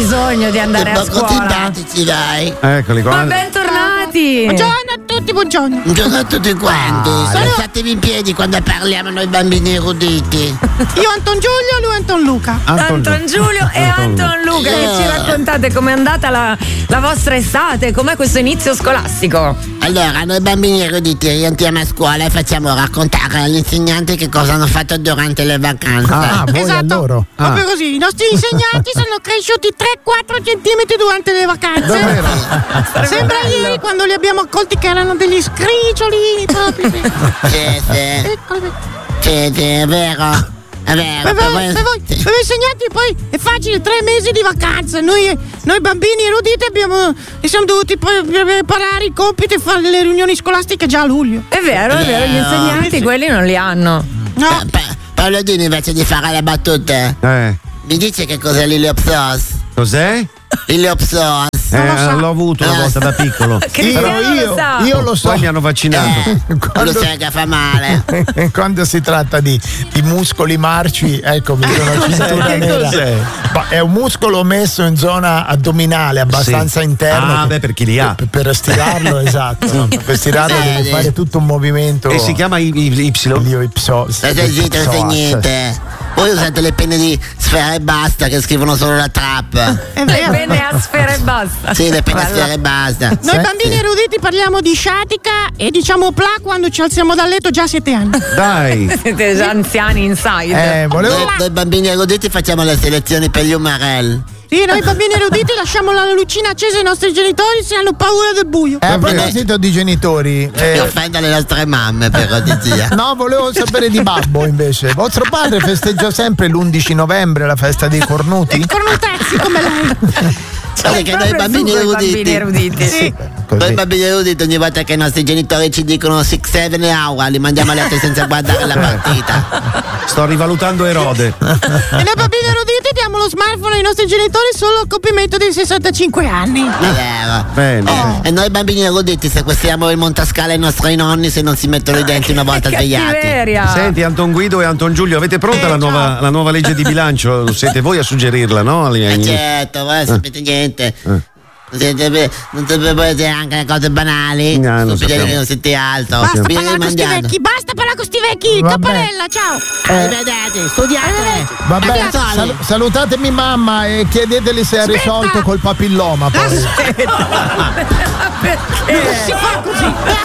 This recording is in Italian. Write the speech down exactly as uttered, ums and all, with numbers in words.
bisogno di andare a scuola. simpatici, dai. Eccoli qua. Ma bentornati. Buongiorno a tutti, buongiorno. Buongiorno a tutti quanti. Ah, Alzatevi in piedi quando parliamo noi bambini eruditi. Io Anton Giulio, lui Anton Luca. Anton, Anton Giulio e Anton Luca, che ci raccontate com'è andata la, la vostra estate, com'è questo inizio scolastico? Allora, noi bambini eruditi rientriamo a scuola e facciamo raccontare agli insegnanti che cosa hanno fatto durante le vacanze. Ah, voi Esatto, a loro. proprio così. I nostri insegnanti sono cresciuti tre quattro centimetri durante le vacanze. Davvero? Sembra ieri quando li abbiamo accolti che erano degli scriccioli proprio. Sì, sì, Eccoli. sì, sì, è vero. È vero. Per per voi, voi- per voi, sì. per voi insegnanti poi è facile, tre mesi di vacanze. Noi, noi bambini eruditi abbiamo, e siamo dovuti poi preparare i compiti e fare le riunioni scolastiche già a luglio. È vero, è vero, gli insegnanti quelli non li hanno. No, Pa- Pa- Paolo Dini, invece di fare le battute, Eh, mi dice che cos'è l'Iliopsos? cos'è? L'Iliopsos. Eh, l'ho avuto una volta da piccolo. Cristiano Io, lo io, sa. io lo so. Poi mi hanno vaccinato. Eh, lo Quando- sai che fa male. Quando si tratta di, di muscoli marci, ecco, mi sono cintura Che nera. cos'è? Ma è un muscolo messo in zona addominale, abbastanza Sì. interno. Ah, che- beh, per chi li ha. Per, per stirarlo, esatto. no? Per stirarlo Sì. devi fare tutto un movimento. E si chiama I- I- Y? Io ipso. State zitto, non sai niente. Voi usate le penne di Sfera e Basta che scrivono solo la trap. è Le vero. penne a sfera e basta. Sì, le penne a Guarda. Sfera e Basta. Noi bambini eruditi parliamo di sciatica e diciamo pla quando ci alziamo dal letto già a sette anni. Dai. Siete già anziani inside. Eh, volevo. Noi, noi bambini eruditi facciamo le selezioni per gli umarell. Sì, noi bambini eruditi lasciamo la lucina accesa ai nostri genitori se hanno paura del buio. Eh, a proposito di genitori, Che eh, offende le nostre mamme, però, di zia. no, volevo sapere di Babbo invece. Vostro padre festeggia sempre l'undici novembre la festa dei cornuti? Cornutezzi come lei. Sai che noi Proprio bambini tu coi eruditi. bambini eruditi. Sì. Noi Così. bambini eruditi ogni volta che i nostri genitori ci dicono six seven hour li mandiamo a letto senza guardare la partita. Sto rivalutando Erode. E noi bambini eruditi diamo lo smartphone ai nostri genitori solo al compimento dei sessantacinque anni. È vero. Bene. Oh, e noi bambini eruditi sequestriamo il montascale ai nostri nonni se non si mettono i denti una volta svegliati. Cattiveria. Senti, Anton Guido e Anton Giulio, avete pronta la, nuova, la nuova legge di bilancio? Siete voi a suggerirla, no? Eh, certo, voi non sapete niente. Non siete, non sapete anche le cose banali. No, non Stupidi sappiamo. che non siete altro. Basta Vi parlare con sti rimandiamo. vecchi, basta parlare con sti vecchi. Vabbè. Capparella, ciao. Arrivederci, studiate. Vabbè, A soli. sal- salutatemi mamma e chiedeteli se ha risolto col papilloma poi. Perché? Si fa così.